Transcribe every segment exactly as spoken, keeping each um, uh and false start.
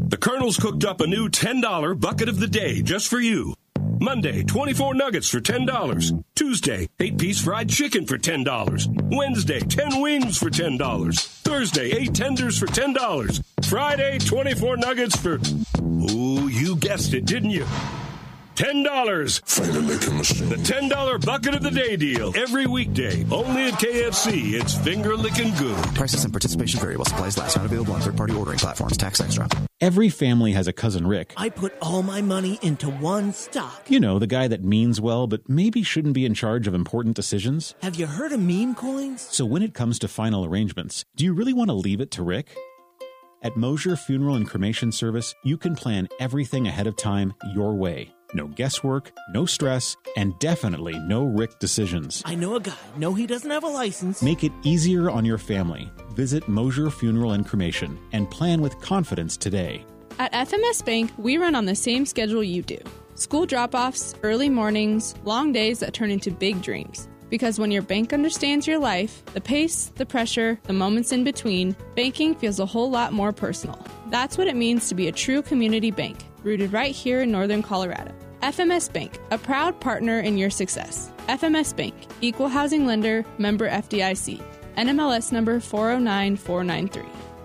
The Colonel's cooked up a new ten dollar bucket of the day just for you. Monday, twenty-four nuggets for ten dollars. Tuesday, eight-piece fried chicken for ten dollars. Wednesday, ten wings for ten dollars. Thursday, eight tenders for ten dollars. Friday, twenty-four nuggets for... Ooh, you guessed it, didn't you? ten dollars. The ten dollar bucket of the day deal. Every weekday. Only at K F C. It's finger-licking good. Prices and participation vary while supplies last. Not available on third-party ordering platforms. Tax extra. Every family has a cousin Rick. I put all my money into one stock. You know, the guy that means well, but maybe shouldn't be in charge of important decisions. Have you heard of meme coins? So when it comes to final arrangements, do you really want to leave it to Rick? At Mosier Funeral and Cremation Service, you can plan everything ahead of time your way. No guesswork, no stress, and definitely no Rick decisions. I know a guy. No, he doesn't have a license. Make it easier on your family. Visit Mosier Funeral and Cremation and plan with confidence today. At F M S Bank, we run on the same schedule you do. School drop-offs, early mornings, long days that turn into big dreams. Because when your bank understands your life, the pace, the pressure, the moments in between, banking feels a whole lot more personal. That's what it means to be a true community bank, rooted right here in Northern Colorado. F M S Bank, a proud partner in your success. F M S Bank, Equal Housing Lender, member F D I C. N M L S number four oh nine four nine three.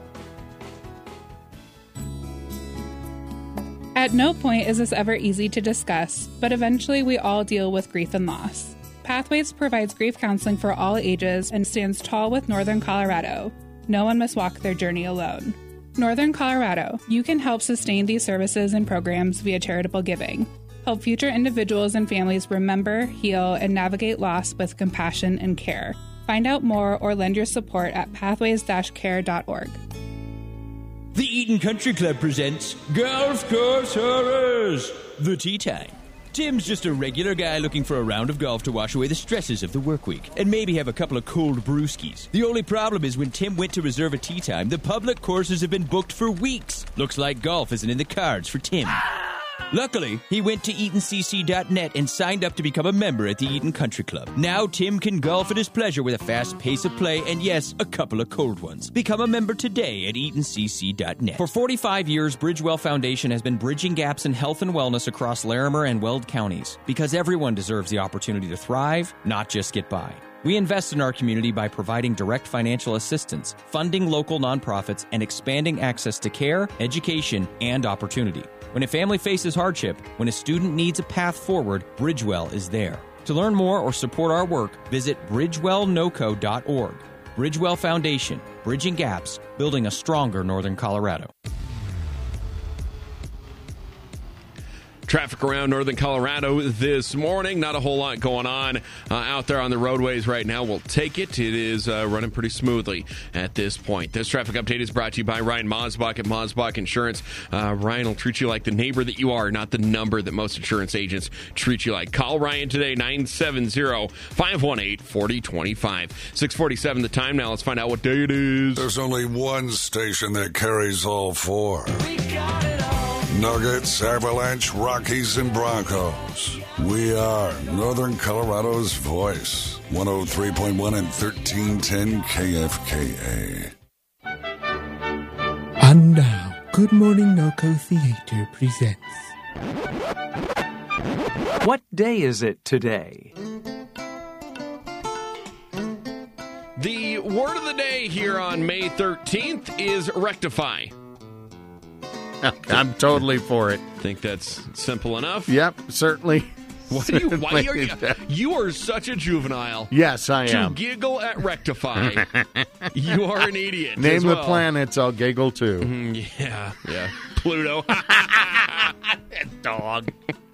At no point is this ever easy to discuss, but eventually we all deal with grief and loss. Pathways provides grief counseling for all ages and stands tall with Northern Colorado. No one must walk their journey alone. Northern Colorado, you can help sustain these services and programs via charitable giving. Help future individuals and families remember, heal, and navigate loss with compassion and care. Find out more or lend your support at pathways dash care dot org. The Eaton Country Club presents Golf Course Horrors, the Tea Time. Tim's just a regular guy looking for a round of golf to wash away the stresses of the work week and maybe have a couple of cold brewskis. The only problem is when Tim went to reserve a tee time, the public courses have been booked for weeks. Looks like golf isn't in the cards for Tim. Luckily, he went to Eaton C C dot net and signed up to become a member at the Eaton Country Club. Now Tim can golf at his pleasure with a fast pace of play and, yes, a couple of cold ones. Become a member today at Eaton C C dot net. For forty-five years, Bridgewell Foundation has been bridging gaps in health and wellness across Larimer and Weld counties because everyone deserves the opportunity to thrive, not just get by. We invest in our community by providing direct financial assistance, funding local nonprofits, and expanding access to care, education, and opportunity. When a family faces hardship, when a student needs a path forward, Bridgewell is there. To learn more or support our work, visit bridgewell noco dot org. Bridgewell Foundation, bridging gaps, building a stronger Northern Colorado. Traffic around Northern Colorado this morning. Not a whole lot going on uh, out there on the roadways right now. We'll take it. It is uh, running pretty smoothly at this point. This traffic update is brought to you by Ryan Mosbach at Mosbach Insurance. Uh, Ryan will treat you like the neighbor that you are, not the number that most insurance agents treat you like. Call Ryan today, nine seven zero, five one eight, four zero two five. six forty-seven the time now. Let's find out what day it is. There's only one station that carries all four. We got it all. Nuggets, Avalanche, Rockies, and Broncos. We are Northern Colorado's voice. one oh three point one and thirteen ten K F K A. And now, Good Morning Noco Theater presents. What day is it today? The word of the day here on May thirteenth is rectify. I'm totally for it. Think that's simple enough? Yep, certainly. Why do you, why are you, you are such a juvenile. Yes, I to am. To giggle at rectify. You are an idiot. Name as the well. planets, I'll giggle too. Mm, yeah, yeah. Pluto. Dog.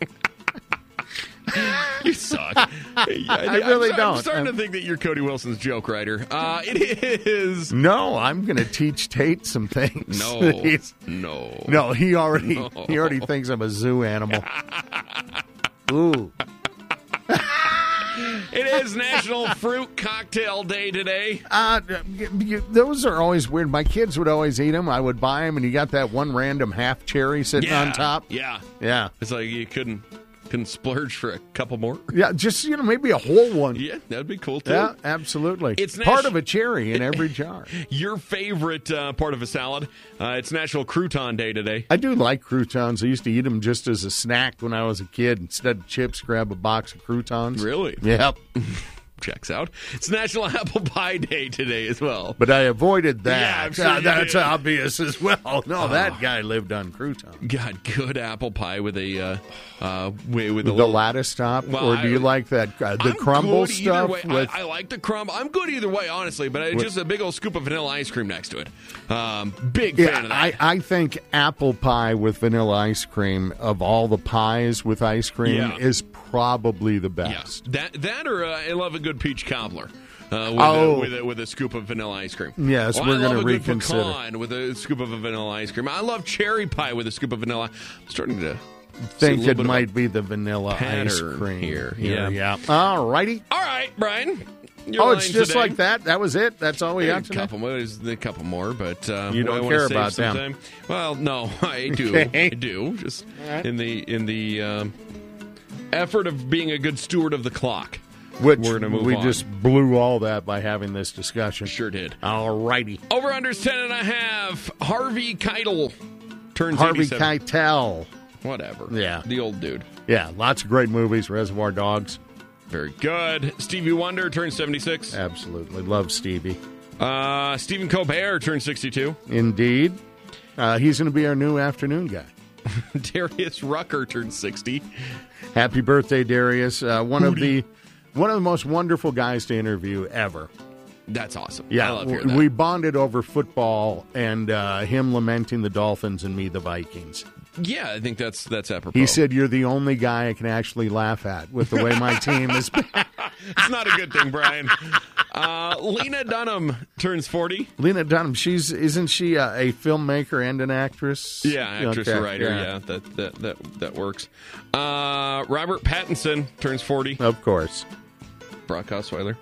You suck. I, I really I'm, don't. I'm starting I'm... to think that you're Cody Wilson's joke writer. Uh, it is. No, I'm going to teach Tate some things. No, no, no. He already no. he already thinks I'm a zoo animal. Ooh. It is National Fruit Cocktail Day today. Uh, you, those are always weird. My kids would always eat them. I would buy them, and you got that one random half cherry sitting yeah, on top. Yeah, yeah. It's like you couldn't. Can splurge for a couple more. Yeah, just, you know, maybe a whole one. Yeah, that'd be cool, too. Yeah, absolutely. It's part natu- of a cherry in every jar. Your favorite uh, part of a salad. Uh, it's National Crouton Day today. I do like croutons. I used to eat them just as a snack when I was a kid. Instead of chips, grab a box of croutons. Really? Yep. Checks out. It's National Apple Pie Day today as well. But I avoided that. Yeah, I'm sure Uh, you that's did. obvious as well. No, Oh. that guy lived on croutons. God, good apple pie with a uh, uh, with, with a The little, lattice top, Well, or do you I- like that uh, the I'm crumble good either stuff? way. With, I, I like the crumble. I'm good either way, honestly, but I, With- just a big old scoop of vanilla ice cream next to it. Um, big yeah, fan of that. I, I think apple pie with vanilla ice cream, of all the pies with ice cream, Yeah. is probably the best. Yeah, that that or uh, I love a good peach cobbler. Uh, with, Oh. a, with, a, with a scoop of vanilla ice cream. Yes, Well, we're I love gonna a good reconsider. pecan with a scoop of a vanilla ice cream. I love cherry pie with a scoop of vanilla. I'm starting to think see a it little bit might of be the vanilla a ice pattern cream here. Yeah, Yeah. All righty. All right, Brian. Your Oh, it's line just today. like that. That was it. That's all we Yeah, got a today. couple more, there's a couple more, but uh, You I don't wanna care save about some them. time. Well, no, I do. Okay. I do. Just right. in the in the um, effort of being a good steward of the clock. Which We're gonna move we on. just blew all that by having this discussion. Sure did. All righty. Over unders ten and a half. Harvey Keitel turns Harvey eighty-seven. Keitel. Whatever. Yeah. The old dude. Yeah, lots of great movies. Reservoir Dogs. Very good. Stevie Wonder turns seventy-six. Absolutely. Love Stevie. Uh, Stephen Colbert turns sixty-two. Indeed. Uh, he's going to be our new afternoon guy. Darius Rucker turns sixty. Happy birthday, Darius. Uh, one of Hootie. the one of the most wonderful guys to interview ever. That's awesome. Yeah, I love hearing that. we bonded over football and uh, him lamenting the Dolphins and me the Vikings. Yeah, I think that's that's apropos. He said, "You're the only guy I can actually laugh at with the way my team is." It's not a good thing, Brian. Uh, Lena Dunham turns forty. Lena Dunham, she's isn't she a, a filmmaker and an actress? Yeah, actress Okay, and writer. Yeah, that, that that that works. Uh, Robert Pattinson turns forty. Of course. Brock Osweiler.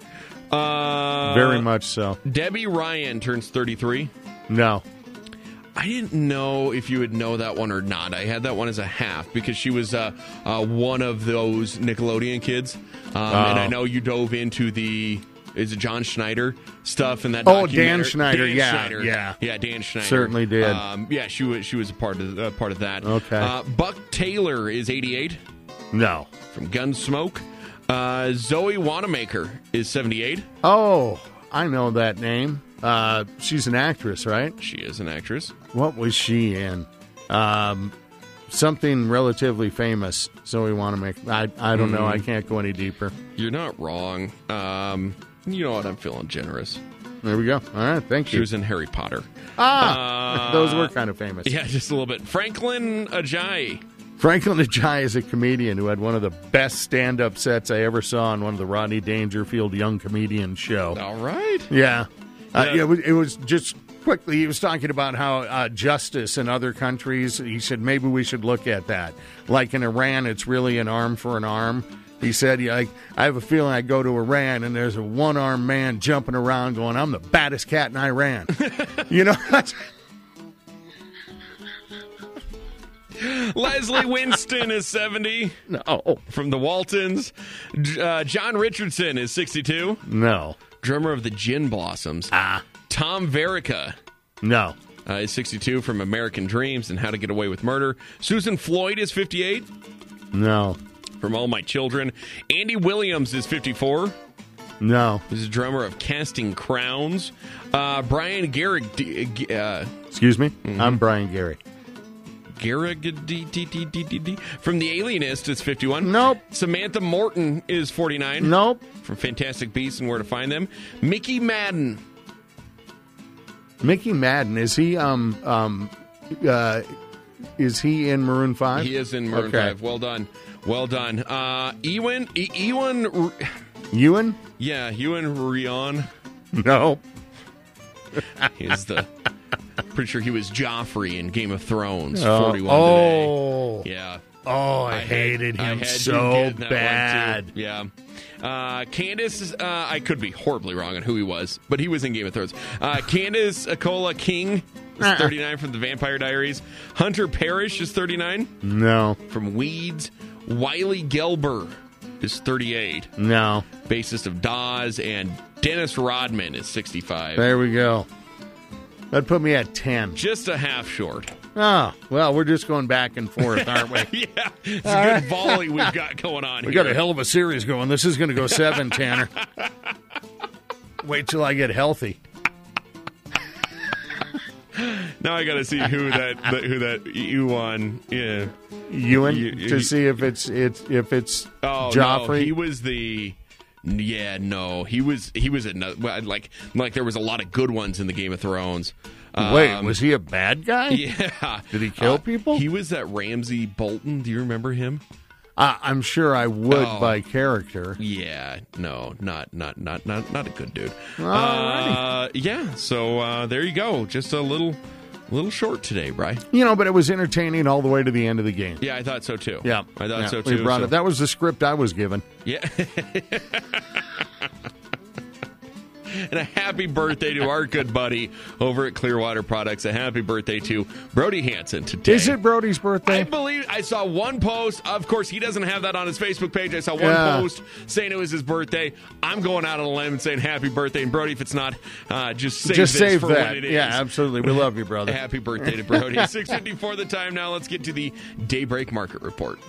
Uh, Very much so. Debbie Ryan turns thirty-three. No. I didn't know if you would know that one or not. I had that one as a half because she was uh, uh, one of those Nickelodeon kids. Um, Oh. And I know you dove into the, is it John Schneider stuff in that Oh, documentary? Dan Schneider, Dan yeah, Schneider. yeah. Yeah, Dan Schneider. Certainly did. Um, yeah, she was, she was a part of, uh, part of that. Okay. Uh, Buck Taylor is eighty-eight. No. From Gunsmoke. Uh, Zoe Wanamaker is seventy-eight. Oh, I know that name. Uh, she's an actress, right? She is an actress. What was she in? Um, something relatively famous. Zoe Wanamaker. I I don't know. Mm. I can't go any deeper. You're not wrong. Um, you know what? I'm feeling generous. There we go. All right, thank She you. was in Harry Potter. Ah, Uh, those were kind of famous. Yeah, just a little bit. Franklin Ajayi. Franklin Ajayi is a comedian who had one of the best stand-up sets I ever saw on one of the Rodney Dangerfield Young Comedians show. All right. Yeah. Uh, Yeah. yeah, it, was, it was just quickly, he was talking about how uh, justice in other countries, he said maybe we should look at that. Like in Iran, it's really an arm for an arm. He said, yeah, like, I have a feeling I go to Iran and there's a one-armed man jumping around going, I'm the baddest cat in Iran. You know? Leslie Winston is seventy. No. From the Waltons. J- Uh, John Richardson is sixty-two. No. Drummer of the Gin Blossoms. Ah. Tom Verica. No. Uh, is sixty-two from American Dreams and How to Get Away with Murder. Susan Floyd is fifty-eight. No. From All My Children. Andy Williams is fifty-four. No. He's a drummer of Casting Crowns. Uh, Brian Garrick. Uh, Excuse me? Mm-hmm. I'm Brian Gary. Garrick from The Alienist is fifty-one. Nope. Samantha Morton is forty-nine. Nope. From Fantastic Beasts and Where to Find Them. Mickey Madden. Mickey Madden, is he um um uh is he in Maroon five? He is in Maroon Okay. five. Well done. Well done. Uh, Ewan, e- Ewan, Ewan? yeah, Ewan Rion. No. He's the. Pretty sure he was Joffrey in Game of Thrones. Oh. forty-one Oh. today. Yeah. Oh, I, I had- hated I him had you so get that one, bad. too. Yeah. Uh, Candace, uh, I could be horribly wrong on who he was, but he was in Game of Thrones. Uh, Candace Acola King is Uh-uh. thirty-nine from The Vampire Diaries. Hunter Parrish is thirty-nine No. from Weeds. Wiley Gelber is thirty-eight. No. Bassist of Dawes, and Dennis Rodman is sixty-five. There we go. That put me at ten. Just a half short. Oh, well, we're just going back and forth, aren't we? Yeah, it's a good volley we've got going on we here. We got a hell of a series going. This is going to go seven, Tanner. Wait till I get healthy. Now I got to see who that, that who that Ewan, yeah, Ewan you, to you, see if it's it's if it's oh, Joffrey. No, he was the. Yeah, no, he was he was another, like like there was a lot of good ones in the Game of Thrones. Wait, um, was he a bad guy? Yeah. Did he kill uh, people? He was that Ramsay Bolton. Do you remember him? Uh, I'm sure I would oh, by character. Yeah, no, not not not not not a good dude. Alrighty. Uh, yeah, so uh, there you go. Just a little little short today, Bri. You know, but it was entertaining all the way to the end of the game. Yeah, I thought so too. Yeah, I thought yeah, so too. We brought so. it. That was the script I was given. Yeah. And a happy birthday to our good buddy over at Clearwater Products. A happy birthday to Brody Hansen today. Is it Brody's birthday? I believe I saw one post. Of course, he doesn't have that on his Facebook page. I saw one Yeah. post saying it was his birthday. I'm going out on a limb and saying happy birthday. And Brody, if it's not, uh, just save Just this save for that. when it is. Yeah, absolutely. We love you, brother. Happy birthday to Brody. six fifty-four the time now. Let's get to the Daybreak Market Report.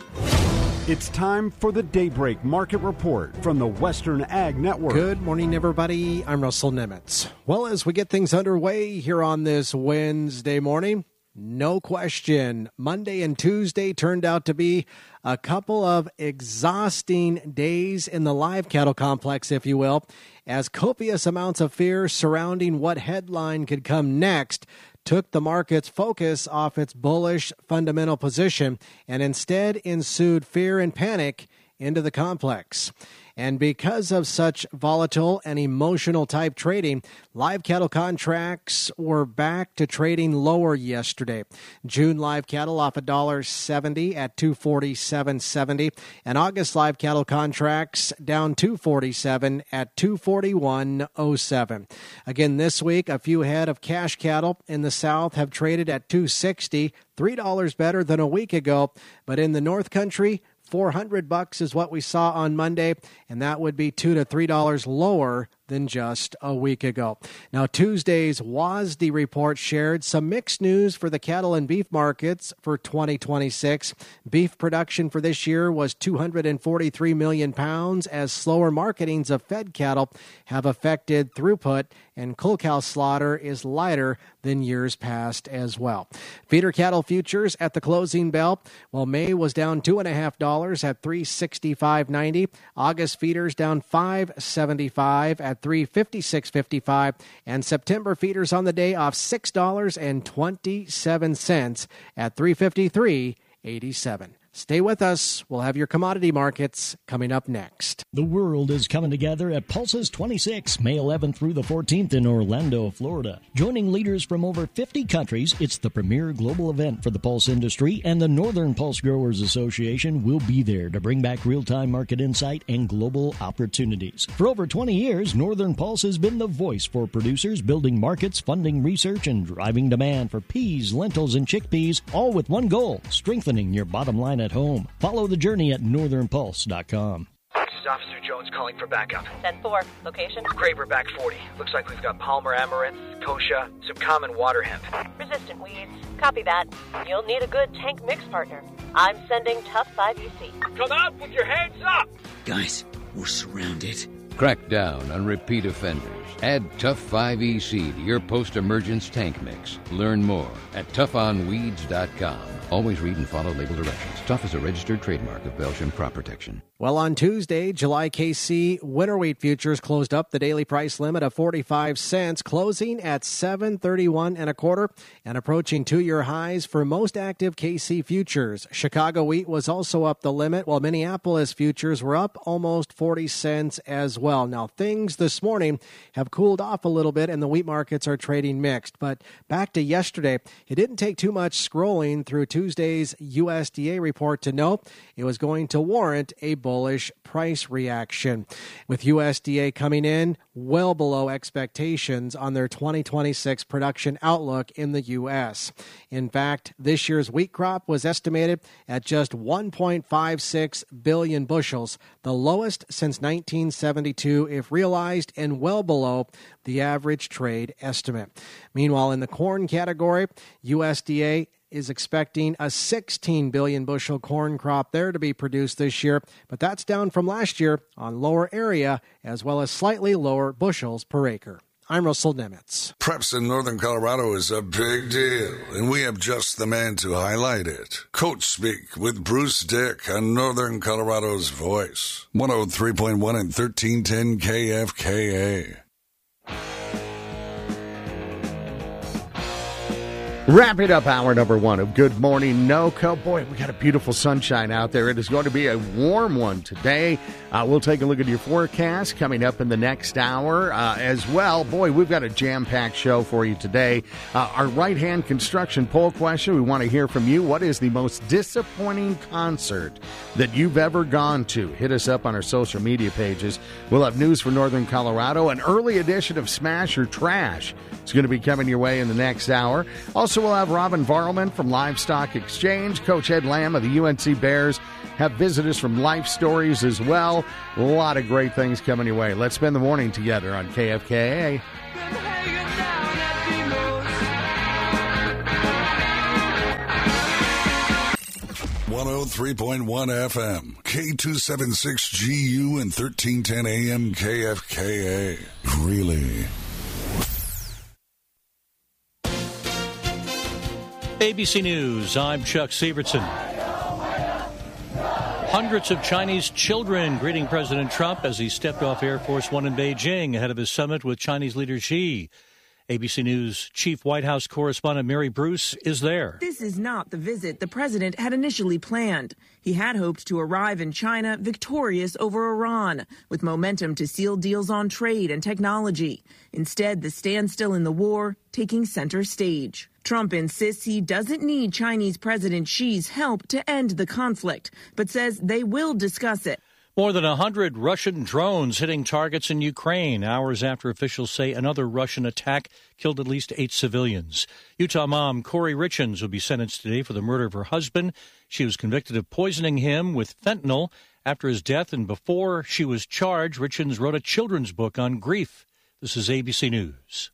It's time for the Daybreak Market Report from the Western Ag Network. Good morning, everybody. I'm Russell Nemitz. Well, as we get things underway here on this Wednesday morning, no question, Monday and Tuesday turned out to be a couple of exhausting days in the live cattle complex, if you will, as copious amounts of fear surrounding what headline could come next took the market's focus off its bullish fundamental position and instead ensued fear and panic into the complex. And because of such volatile and emotional type trading, live cattle contracts were back to trading lower yesterday. June live cattle off one dollar seventy at two forty-seven seventy, and August live cattle contracts down two forty-seven at two forty-one oh seven. Again, this week, a few head of cash cattle in the south have traded at two sixty, three dollars better than a week ago, but in the North Country, four hundred bucks is what we saw on Monday, and that would be two to three dollars lower than just a week ago. Now, Tuesday's W A S D report shared some mixed news for the cattle and beef markets for twenty twenty-six. Beef production for this year was two hundred forty-three million pounds, as slower marketings of fed cattle have affected throughput, and cull cow slaughter is lighter than years past as well. Feeder cattle futures at the closing bell, well, May was down two and a half dollars at three sixty-five ninety. August feeders down five seventy-five at three fifty-six fifty-five, and September feeders on the day off six dollars and twenty-seven cents at three fifty-three eighty-seven. Stay with us. We'll have your commodity markets coming up next. The world is coming together at Pulses twenty-six, May eleventh through the fourteenth in Orlando, Florida. Joining leaders from over fifty countries, it's the premier global event for the pulse industry, and the Northern Pulse Growers Association will be there to bring back real-time market insight and global opportunities. For over twenty years, Northern Pulse has been the voice for producers, building markets, funding research, and driving demand for peas, lentils, and chickpeas, all with one goal, strengthening your bottom line at home. Follow the journey at northern pulse dot com. This is Officer Jones calling for backup. ten four. Location? Graver back forty. Looks like we've got Palmer amaranth, kochia, some common water hemp. Resistant weeds. Copy that. You'll need a good tank mix partner. I'm sending Tough five E C. Come out with your hands up! Guys, we're surrounded. Crack down on repeat offenders. Add Tough five E C to your post-emergence tank mix. Learn more at tough on weeds dot com. Always read and follow label directions. Tough is a registered trademark of Belgian Crop Protection. Well, on Tuesday, July K C winter wheat futures closed up the daily price limit of forty-five cents, closing at seven thirty-one and a quarter, and approaching two-year highs for most active K C futures. Chicago wheat was also up the limit, while Minneapolis futures were up almost forty cents as well. Now, things this morning have cooled off a little bit, and the wheat markets are trading mixed. But back to yesterday, it didn't take too much scrolling through Tuesday's U S D A report to know it was going to warrant a bullish price reaction, with U S D A coming in well below expectations on their twenty twenty-six production outlook in the U S. In fact, this year's wheat crop was estimated at just one point five six billion bushels, the lowest since nineteen seventy-two if realized, and well below the average trade estimate. Meanwhile, in the corn category, U S D A is expecting a sixteen billion bushel corn crop there to be produced this year, but that's down from last year on lower area as well as slightly lower bushels per acre. I'm Russell Nemitz. Preps in Northern Colorado is a big deal, and we have just the man to highlight it. Coach Speak with Bruce Dick on Northern Colorado's Voice. one oh three point one and thirteen ten K F K A. Wrapping up hour number one of Good Morning NoCo. Boy, we got a beautiful sunshine out there. It is going to be a warm one today. Uh, we'll take a look at your forecast coming up in the next hour uh, as well. Boy, we've got a jam-packed show for you today. Uh, our right-hand construction poll question, we want to hear from you. What is the most disappointing concert that you've ever gone to? Hit us up on our social media pages. We'll have news for Northern Colorado. An early edition of Smash or Trash is going to be coming your way in the next hour. Also, we'll have Robin Varlman from Livestock Exchange. Coach Ed Lamb of the U N C Bears have visitors from Life Stories as well. A lot of great things coming your way. Let's spend the morning together on K F K A. one oh three point one F M, K two seventy-six G U and thirteen ten A M K F K A. Really? A B C News, I'm Chuck Sievertson. Hundreds of Chinese children greeting President Trump as he stepped off Air Force One in Beijing ahead of his summit with Chinese leader Xi. A B C News Chief White House correspondent Mary Bruce is there. This is not the visit the president had initially planned. He had hoped to arrive in China victorious over Iran, with momentum to seal deals on trade and technology. Instead, the standstill in the war taking center stage. Trump insists he doesn't need Chinese President Xi's help to end the conflict, but says they will discuss it. More than one hundred Russian drones hitting targets in Ukraine, hours after officials say another Russian attack killed at least eight civilians. Utah mom Corey Richens will be sentenced today for the murder of her husband. She was convicted of poisoning him with fentanyl after his death, and before she was charged, Richens wrote a children's book on grief. This is A B C News.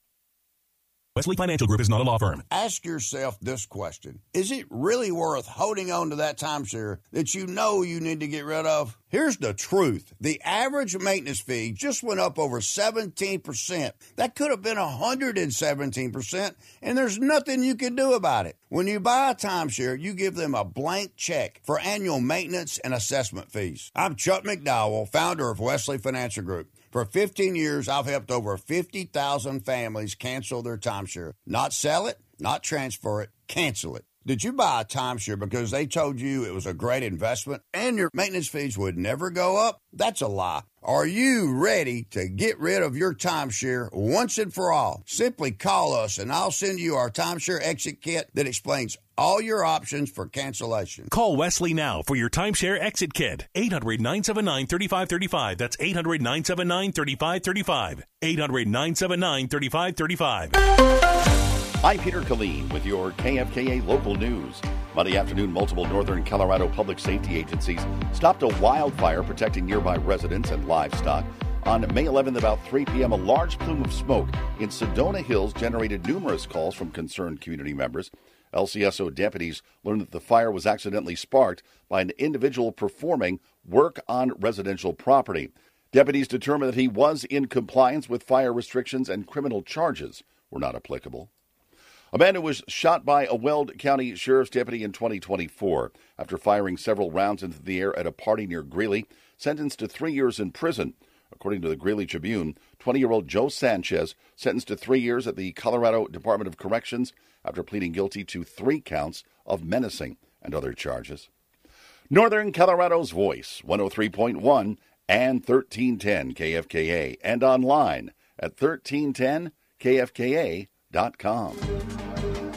Wesley Financial Group is not a law firm. Ask yourself this question. Is it really worth holding on to that timeshare that you know you need to get rid of? Here's the truth. The average maintenance fee just went up over seventeen percent. That could have been one hundred seventeen percent, and there's nothing you can do about it. When you buy a timeshare, you give them a blank check for annual maintenance and assessment fees. I'm Chuck McDowell, founder of Wesley Financial Group. For fifteen years, I've helped over fifty thousand families cancel their timeshare. Not sell it, not transfer it, cancel it. Did you buy a timeshare because they told you it was a great investment and your maintenance fees would never go up? That's a lie. Are you ready to get rid of your timeshare once and for all? Simply call us and I'll send you our timeshare exit kit that explains all your options for cancellation. Call Wesley now for your timeshare exit kit. eight hundred nine seven nine three five three five. That's eight hundred nine seven nine three five three five. eight hundred nine seven nine three five three five. I'm Peter Killeen with your K F K A local news. Monday afternoon, multiple northern Colorado public safety agencies stopped a wildfire protecting nearby residents and livestock. On May eleventh, about three p.m., a large plume of smoke in Sedona Hills generated numerous calls from concerned community members. L C S O deputies learned that the fire was accidentally sparked by an individual performing work on residential property. Deputies determined that he was in compliance with fire restrictions and criminal charges were not applicable. A man who was shot by a Weld County Sheriff's deputy in twenty twenty-four after firing several rounds into the air at a party near Greeley, sentenced to three years in prison. According to the Greeley Tribune, twenty-year-old Joe Sanchez sentenced to three years at the Colorado Department of Corrections after pleading guilty to three counts of menacing and other charges. Northern Colorado's Voice, one oh three point one and thirteen ten K F K A, and online at thirteen ten K F K A dot com.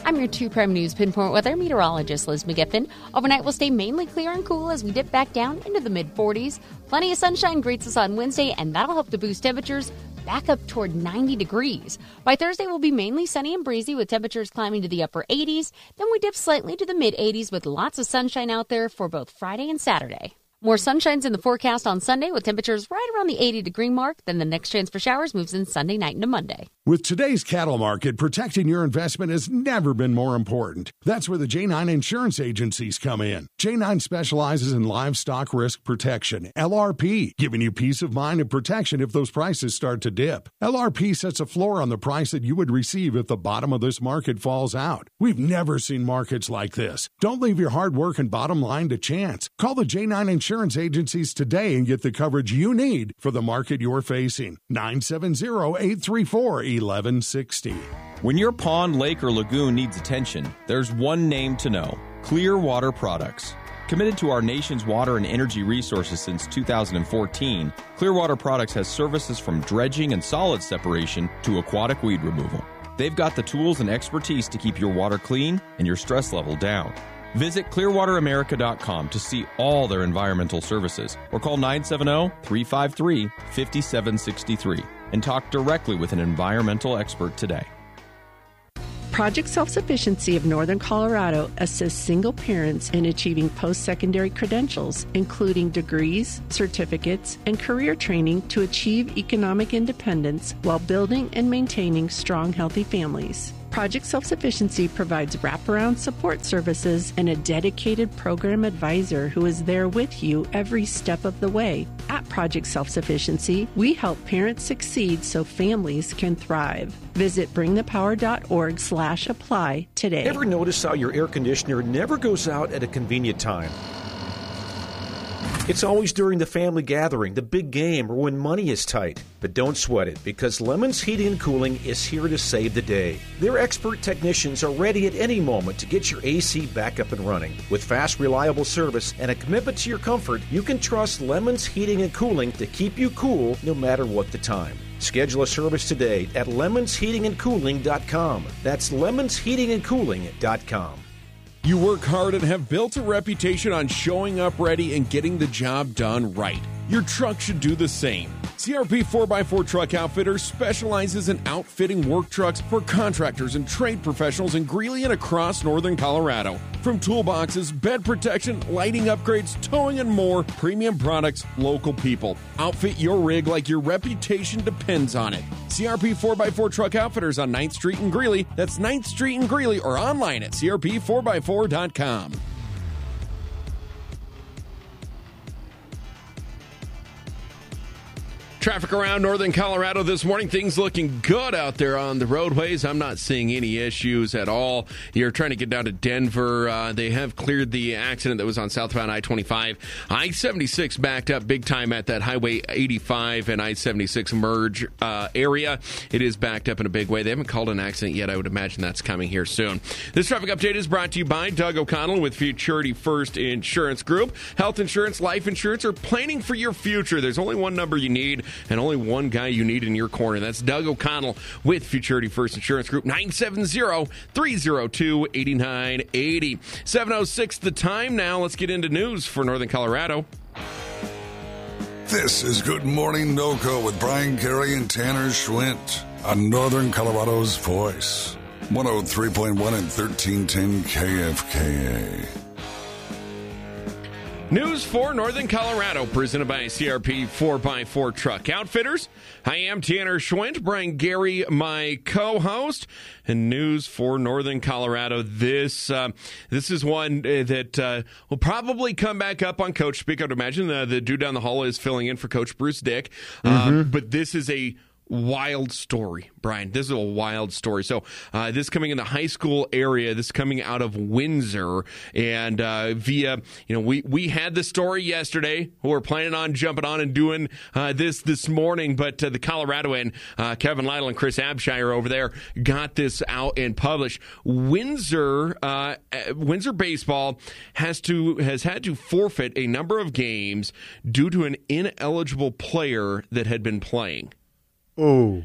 I'm your two Prime News Pinpoint weather meteorologist Liz McGiffin. Overnight will stay mainly clear and cool as we dip back down into the mid forties. Plenty of sunshine greets us on Wednesday, and that'll help to boost temperatures back up toward ninety degrees. By Thursday, we'll be mainly sunny and breezy with temperatures climbing to the upper eighties. Then we dip slightly to the mid eighties with lots of sunshine out there for both Friday and Saturday. More sunshine's in the forecast on Sunday with temperatures right around the eighty degree mark. Then the next chance for showers moves in Sunday night into Monday. With today's cattle market, protecting your investment has never been more important. That's where the J nine Insurance Agencies come in. J nine specializes in livestock risk protection, L R P, giving you peace of mind and protection if those prices start to dip. L R P sets a floor on the price that you would receive if the bottom of this market falls out. We've never seen markets like this. Don't leave your hard work and bottom line to chance. Call the J nine Insurance Agencies today and get the coverage you need for the market you're facing. nine seven zero, eight three four, eleven sixty. When your pond, lake, or lagoon needs attention, there's one name to know: Clearwater Products. Committed to our nation's water and energy resources since two thousand fourteen, Clearwater Products has services from dredging and solid separation to aquatic weed removal. They've got the tools and expertise to keep your water clean and your stress level down. Visit clearwater america dot com to see all their environmental services or call nine seven zero, three five three, five seven six three and talk directly with an environmental expert today. Project Self-Sufficiency of Northern Colorado assists single parents in achieving post-secondary credentials, including degrees, certificates, and career training to achieve economic independence while building and maintaining strong, healthy families. Project Self-Sufficiency provides wraparound support services and a dedicated program advisor who is there with you every step of the way. At Project Self-Sufficiency, we help parents succeed so families can thrive. Visit bring the power dot org slash apply today. Ever notice how your air conditioner never goes out at a convenient time? It's always during the family gathering, the big game, or when money is tight. But don't sweat it, because Lemons Heating and Cooling is here to save the day. Their expert technicians are ready at any moment to get your A C back up and running. With fast, reliable service and a commitment to your comfort, you can trust Lemons Heating and Cooling to keep you cool no matter what the time. Schedule a service today at lemons heating and cooling dot com. That's lemons heating and cooling dot com. You work hard and have built a reputation on showing up ready and getting the job done right. Your truck should do the same. C R P four by four Truck Outfitters specializes in outfitting work trucks for contractors and trade professionals in Greeley and across northern Colorado. From toolboxes, bed protection, lighting upgrades, towing, and more, premium products, local people. Outfit your rig like your reputation depends on it. C R P four by four Truck Outfitters on ninth Street in Greeley. That's ninth Street in Greeley, or online at C R P four by four dot com. Traffic around northern Colorado this morning. Things looking good out there on the roadways. I'm not seeing any issues at all. You're trying to get down to Denver. Uh, they have cleared the accident that was on southbound I twenty-five. I seventy-six backed up big time at that Highway eighty-five and I seventy-six merge uh, area. It is backed up in a big way. They haven't called an accident yet. I would imagine that's coming here soon. This traffic update is brought to you by Doug O'Connell with Futurity First Insurance Group. Health insurance, life insurance, or planning for your future. There's only one number you need and only one guy you need in your corner. That's Doug O'Connell with Futurity First Insurance Group. nine seven zero, three zero two, eight nine eight zero. seven oh six the time now. Let's get into news for northern Colorado. This is Good Morning NoCo with Brian Carey and Tanner Schwint on Northern Colorado's Voice. one oh three point one and thirteen ten K F K A. News for Northern Colorado, presented by C R P four by four Truck Outfitters. I am Tanner Schwint, Brian Gary, my co-host. And news for Northern Colorado. This uh, this is one that uh, will probably come back up on Coach Speak. I would imagine the, the dude down the hall is filling in for Coach Bruce Dick. Mm-hmm. Um, but this is a wild story, Brian. This is a wild story. So uh, this coming in the high school area, this coming out of Windsor, and uh, via, you know, we, we had the story yesterday. We're planning on jumping on and doing uh, this this morning, but uh, the Coloradoan, uh, Kevin Lytle and Chris Abshire over there got this out and published. Windsor, uh, Windsor baseball has to has had to forfeit a number of games due to an ineligible player that had been playing. Oh.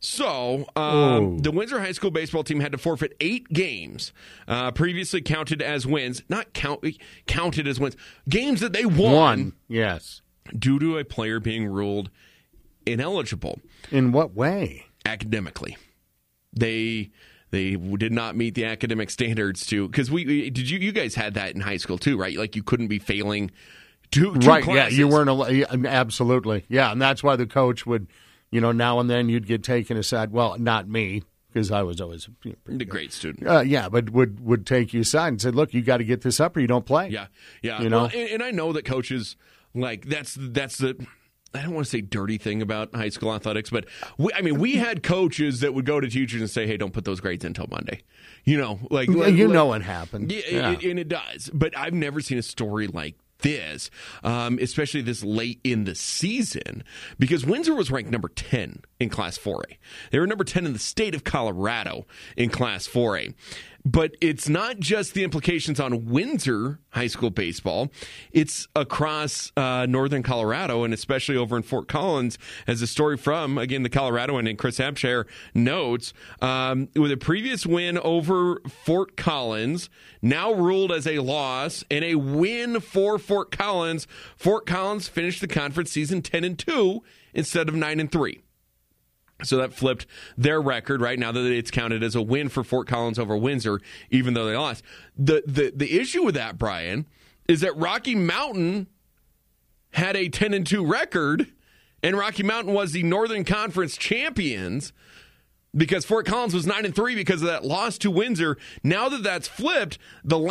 So, um, the Windsor High School baseball team had to forfeit eight games, uh, previously counted as wins, not count, counted as wins, games that they won. One, yes. Due to a player being ruled ineligible. In what way? Academically. They they did not meet the academic standards to, because we, did you, you guys had that in high school too, right? Like you couldn't be failing two, two right, classes. Yeah, you weren't, al- absolutely. Yeah, and that's why the coach would, you know, now and then you'd get taken aside. Well, not me, because I was always you know, a great student. Uh, yeah, but would would take you aside and said, "Look, you got to get this up, or you don't play." Yeah, yeah. You know, well, and, and I know that coaches like that's that's the. I don't want to say dirty thing about high school athletics, but we, I mean, we had coaches that would go to teachers and say, "Hey, don't put those grades in until Monday." You know, like you like, know what happened, yeah, yeah. It, and it does. But I've never seen a story like this, um, especially this late in the season, because Windsor was ranked number ten in Class four A. They were number ten in the state of Colorado in Class four A. But it's not just the implications on Windsor High School baseball. It's across uh, northern Colorado, and especially over in Fort Collins, as a story from, again, the Coloradoan and Chris Hampshire notes, um, with a previous win over Fort Collins, now ruled as a loss, and a win for Fort Collins. Fort Collins finished the conference season ten and two instead of nine and three. So that flipped their record right now that it's counted as a win for Fort Collins over Windsor, even though they lost. The, the the issue with that, Brian, is that Rocky Mountain had a ten and two record, and Rocky Mountain was the Northern Conference champions because Fort Collins was nine and three because of that loss to Windsor. Now that that's flipped, the